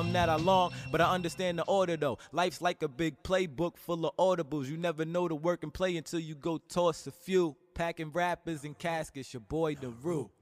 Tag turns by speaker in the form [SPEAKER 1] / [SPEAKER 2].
[SPEAKER 1] something that I long, but I understand the order though. Life's like a big playbook full of audibles. You never know the work and play until you go toss a few. Packing rappers and caskets, your boy The Rue.